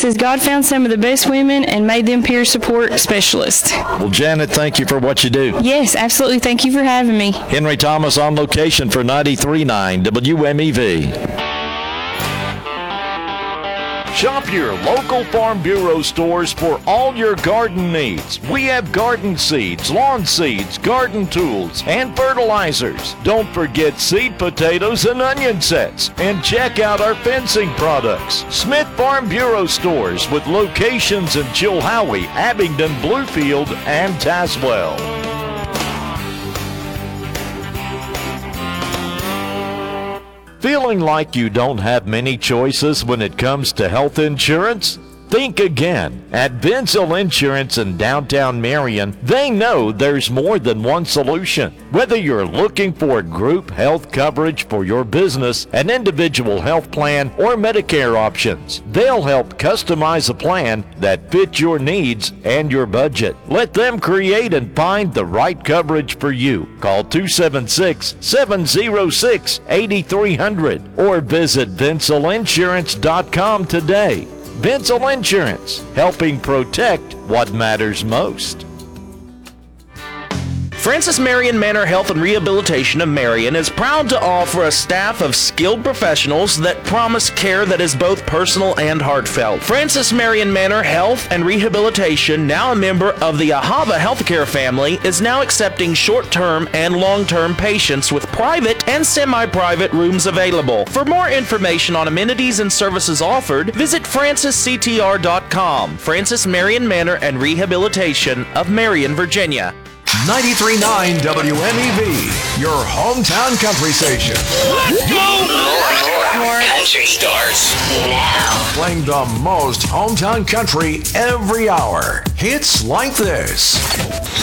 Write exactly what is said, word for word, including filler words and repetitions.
says God found some of the best women and made them peer support specialists. Well, Janet, thank you for what you do. Yes, absolutely. Thank you for having me. Henry Thomas on location for ninety-three point nine W M E V. Shop your local Farm Bureau stores for all your garden needs. We have garden seeds, lawn seeds, garden tools, and fertilizers. Don't forget seed potatoes and onion sets. And check out our fencing products. Smith Farm Bureau stores with locations in Chilhowie, Abingdon, Bluefield, and Tazewell. Feeling like you don't have many choices when it comes to health insurance? Think again. At Benzel Insurance in downtown Marion, they know there's more than one solution. Whether you're looking for group health coverage for your business, an individual health plan, or Medicare options, they'll help customize a plan that fits your needs and your budget. Let them create and find the right coverage for you. Call two seven six, seven zero six, eight three zero zero or visit Benzel Insurance dot com today. Benzel Insurance, helping protect what matters most. Francis Marion Manor Health and Rehabilitation of Marion is proud to offer a staff of skilled professionals that promise care that is both personal and heartfelt. Francis Marion Manor Health and Rehabilitation, now a member of the Ahava Healthcare family, is now accepting short-term and long-term patients with private and semi-private rooms available. For more information on amenities and services offered, visit francis c t r dot com. Francis Marion Manor and Rehabilitation of Marion, Virginia. ninety-three point nine W M E V, your hometown country station. Let's go! More, more country starts now. Playing the most hometown country every hour. Hits like this.